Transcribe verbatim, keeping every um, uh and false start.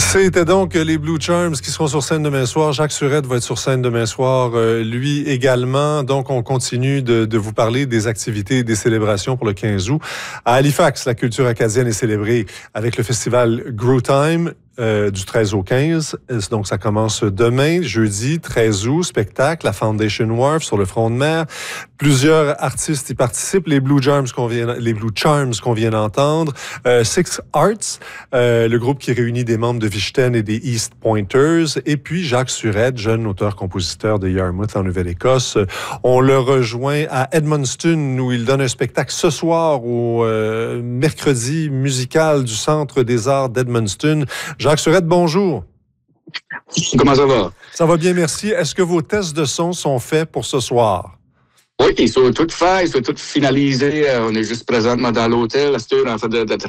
C'était donc les Blue Charms qui seront sur scène demain soir. Jacques Surette va être sur scène demain soir, euh, lui également. Donc, on continue de, de vous parler des activités et des célébrations pour le quinze août. À Halifax, la culture acadienne est célébrée avec le festival Grow Time. Euh, du treize au quinze. Donc, ça commence demain, jeudi, treize août, spectacle, la Foundation Wharf sur le front de mer. Plusieurs artistes y participent. Les Blue Charms qu'on vient, les Blue Charms qu'on vient d'entendre. Euh, Six Arts, euh, le groupe qui réunit des membres de Vichten et des East Pointers. Et puis, Jacques Surette, jeune auteur-compositeur de Yarmouth en Nouvelle-Écosse. On le rejoint à Edmundston où il donne un spectacle ce soir au euh, mercredi musical du Centre des Arts d'Edmundston. Jacques Surette, bonjour. Comment ça va? Ça va bien, merci. Est-ce que vos tests de son sont faits pour ce soir? Oui, ils sont tous faits, ils sont tous finalisés. On est juste présentement dans l'hôtel, à cette heure, en fait de, de